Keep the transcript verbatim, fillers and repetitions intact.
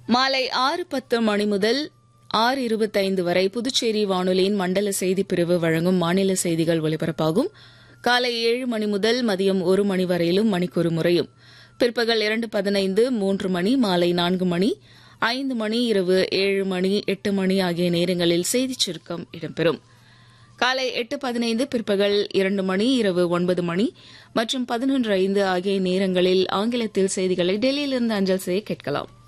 மாலை ஆறு பத்து மணி முதல் ஆறு இருபத்தைந்து வரை புதுச்சேரி வானொலியின் மண்டல செய்திப் பிரிவு வழங்கும் மாநில செய்திகள் ஒலிபரப்பாகும். காலை ஏழு மணி முதல் மதியம் ஒரு மணி வரையிலும் மணிக்கொரு முறையும், பிற்பகல் இரண்டு பதினைந்து, மூன்று மணி, மாலை நான்கு மணி, ஐந்து மணி, இரவு ஏழு மணி, எட்டு மணி ஆகிய நேரங்களில் செய்திச் சுருக்கம் இடம்பெறும். காலை எட்டு பதினைந்து, பிற்பகல் இரண்டு மணி, இரவு ஒன்பது மணி மற்றும் பதினொன்று ஐந்து ஆகிய நேரங்களில் ஆங்கிலத்தில் செய்திகளை டெல்லியிலிருந்து அஞ்சல் செய்ய கேட்கலாம்.